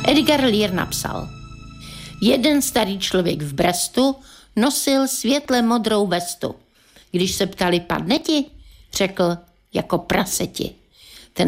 Edgar Lear napsal: jeden starý člověk v Brestu nosil světle modrou vestu. Když se ptali, padne ti? Řekl, jako praseti.